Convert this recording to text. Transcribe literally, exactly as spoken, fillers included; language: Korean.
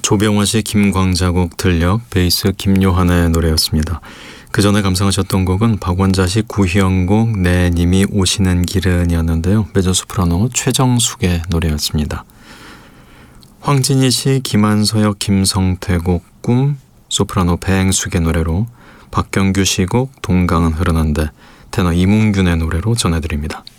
조병화 씨, 김광자곡 들력, 베이스 김요한의 노래였습니다. 그 전에 감상하셨던 곡은 박원자 씨 구희영곡 내 님이 오시는 길은 이었는데요. 메조소프라노 최정숙의 노래였습니다. 황진희 씨, 김한서역, 김성태곡 꿈, 소프라노 배행숙의 노래로 박경규 씨 곡 동강은 흐르는데 테너 이문균의 노래로 전해드립니다.